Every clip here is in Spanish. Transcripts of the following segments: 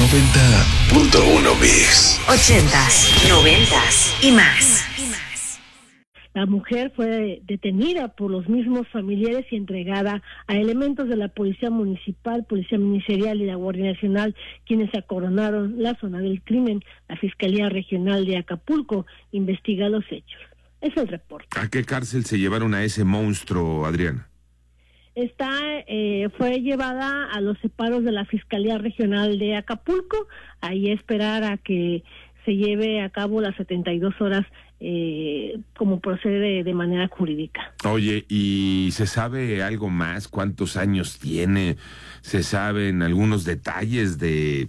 90.1 Mix. 80s, 90s y más. La mujer fue detenida por los mismos familiares y entregada a elementos de la Policía Municipal, Policía Ministerial y la Guardia Nacional, quienes acordonaron la zona del crimen. La Fiscalía Regional de Acapulco investiga los hechos. Es el reporte. ¿A qué cárcel se llevaron a ese monstruo, Adriana? Fue llevada a los separos de la Fiscalía Regional de Acapulco, ahí esperar a que se lleve a cabo las 72 horas como procede de manera jurídica. Oye, ¿y se sabe algo más? ¿Cuántos años tiene? ¿Se saben algunos detalles de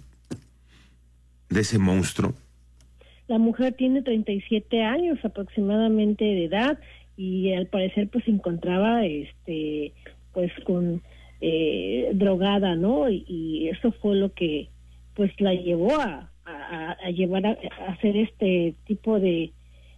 ese monstruo? La mujer tiene 37 años aproximadamente de edad y al parecer pues se encontraba pues con drogada, ¿no? Y eso fue lo que pues la llevó a llevar a hacer este tipo de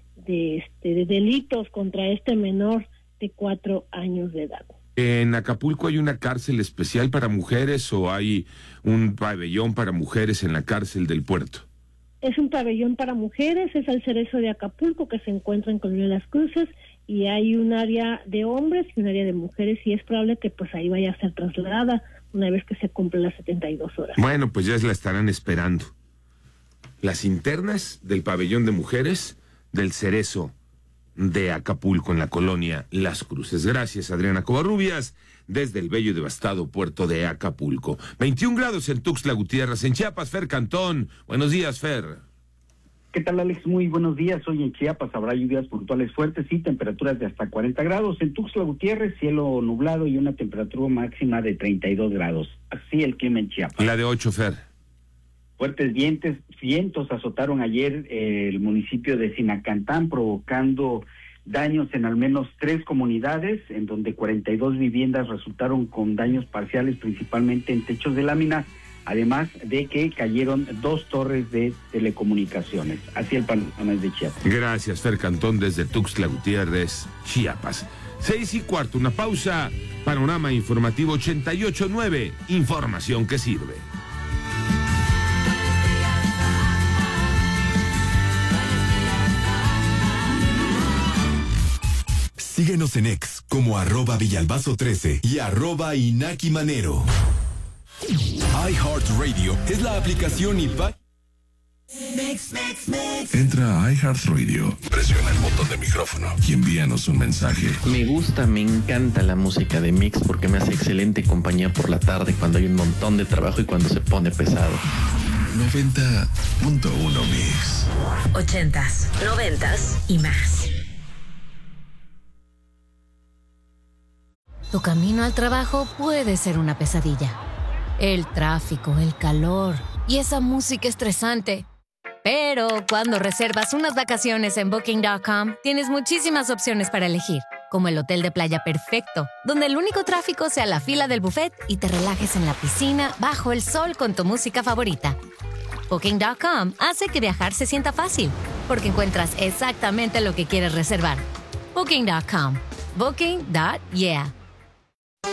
delitos contra este menor de 4 años de edad. ¿En Acapulco hay una cárcel especial para mujeres o hay un pabellón para mujeres en la cárcel del puerto? Es un pabellón para mujeres, es el Cerezo de Acapulco, que se encuentra en Colonia Las Cruces, y hay un área de hombres y un área de mujeres, y es probable que pues ahí vaya a ser trasladada una vez que se cumplen las 72 horas. Bueno, pues ya la estarán esperando. Las internas del pabellón de mujeres del Cerezo de Acapulco, en la Colonia Las Cruces. Gracias, Adriana Covarrubias, desde el bello y devastado puerto de Acapulco. 21 grados en Tuxtla Gutiérrez. En Chiapas, Fer Cantón. Buenos días, Fer. ¿Qué tal, Alex? Muy buenos días. Hoy en Chiapas habrá lluvias puntuales fuertes y temperaturas de hasta 40 grados. En Tuxtla Gutiérrez, cielo nublado y una temperatura máxima de 32 grados. Así el clima en Chiapas. La de 8, Fer. Fuertes vientos azotaron ayer el municipio de Sinacantán, provocando daños en al menos 3 comunidades, en donde 42 viviendas resultaron con daños parciales, principalmente en techos de lámina, además de que cayeron 2 torres de telecomunicaciones. Así el panorama de Chiapas. Gracias, Fer Cantón, desde Tuxtla Gutiérrez, Chiapas. 6:15, una pausa. Panorama informativo 88.9, información que sirve. Síguenos en X como @Villalbazo13 y @InakiManero. iHeartRadio es la aplicación y Entra a iHeartRadio, presiona el botón de micrófono y envíanos un mensaje. Me encanta la música de Mix porque me hace excelente compañía por la tarde cuando hay un montón de trabajo y cuando se pone pesado. 90.1 Mix. 80s, 90s y más. Tu camino al trabajo puede ser una pesadilla. El tráfico, el calor y esa música estresante. Pero cuando reservas unas vacaciones en Booking.com, tienes muchísimas opciones para elegir, como el hotel de playa perfecto, donde el único tráfico sea la fila del buffet y te relajes en la piscina bajo el sol con tu música favorita. Booking.com hace que viajar se sienta fácil, porque encuentras exactamente lo que quieres reservar. Booking.com. Booking.yeah.